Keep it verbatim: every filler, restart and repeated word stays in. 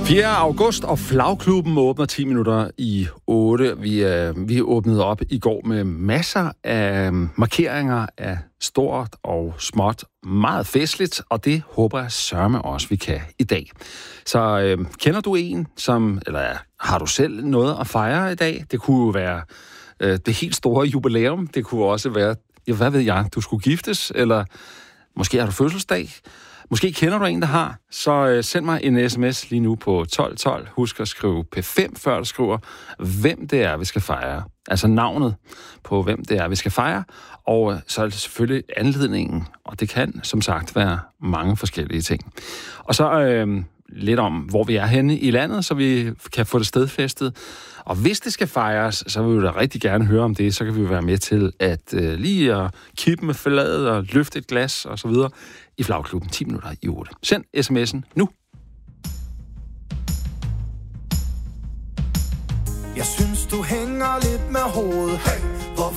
fjerde august, og Flagklubben åbner ti minutter i otte. Vi, øh, vi åbnede op i går med masser af markeringer af stort og småt. Meget festligt, og det håber jeg sørme også, vi kan i dag. Så øh, kender du en, som, eller har du selv noget at fejre i dag? Det kunne jo være øh, det helt store jubilæum. Det kunne også være, ja, hvad ved jeg, du skulle giftes, eller måske har du fødselsdag. Måske kender du en, der har, så øh, send mig en sms lige nu på tolv tolv. Husk at skrive P fem, før du skriver, hvem det er, vi skal fejre. Altså navnet på, hvem det er, vi skal fejre. Og øh, så er det selvfølgelig anledningen, og det kan som sagt være mange forskellige ting. Og så øh, lidt om, hvor vi er henne i landet, så vi kan få det stedfæstet. Og hvis det skal fejres, så vil vi da rigtig gerne høre om det. Så kan vi være med til at øh, lige at kippe med fladet og løfte et glas og så videre i Flagklubben ti minutter i otte. Send sms'en nu. Jeg synes, du hænger lidt med hovedet. Hey.